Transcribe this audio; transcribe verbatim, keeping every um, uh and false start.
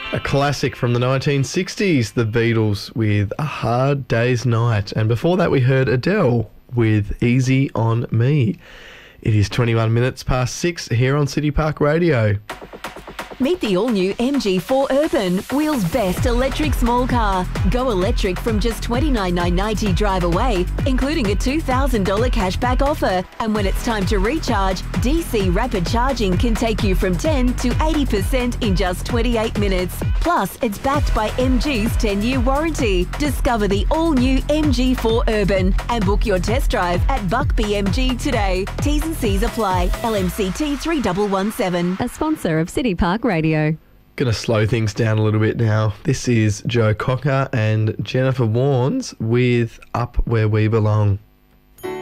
A classic from the nineteen sixties, The Beatles with A Hard Day's Night. And before that we heard Adele with Easy on Me. It is twenty-one minutes past six here on City Park Radio. Meet the all-new M G four Urban, Wheels' best electric small car. Go electric from just twenty-nine thousand nine hundred ninety dollars drive away, including a two thousand dollars cashback offer. And when it's time to recharge, D C rapid charging can take you from ten to eighty percent in just twenty-eight minutes. Plus, it's backed by M G's ten-year warranty. Discover the all-new M G four Urban and book your test drive at Buck B M G today. T's and C's apply. L M C T three one one seven. A sponsor of City Park Radio. Going to slow things down a little bit now. This is Joe Cocker and Jennifer Warnes with Up Where We Belong.